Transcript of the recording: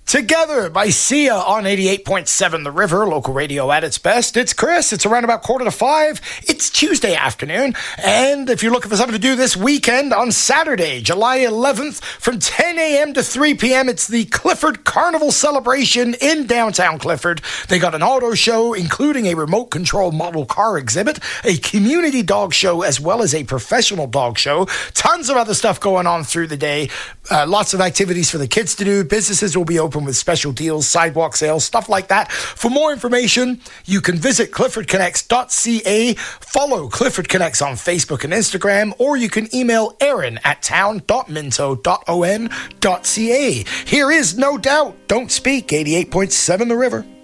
Together by Sia on 88.7 The River, local radio at its best. It's Chris. It's around about 4:45. It's Tuesday afternoon. And if you're looking for something to do this weekend, on Saturday, July 11th, from 10 a.m. to 3 p.m., it's the Clifford Carnival Celebration in downtown Clifford. They got an auto show, including a remote control model car exhibit, a community dog show, as well as a professional dog show. Tons of other stuff going on through the day. Lots of activities for the kids to do. Businesses will be open with special deals, sidewalk sales, stuff like that. For more information, you can visit cliffordconnects.ca, follow Clifford Connects on Facebook and Instagram, or you can email Aaron at town.minto.on.ca. Here is No Doubt, Don't Speak, 88.7 The River.